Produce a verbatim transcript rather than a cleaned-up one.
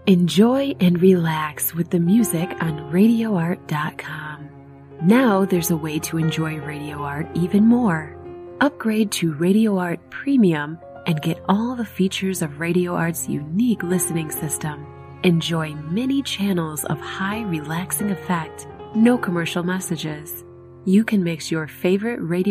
Enjoy and relax with the music on radio art dot com. Now there's a way to enjoy Radio Art even more. Upgrade to Radio Art Premium and get all the features of Radio Art's unique listening system. Enjoy many channels of high relaxing effect, no commercial messages. You can mix your favorite radio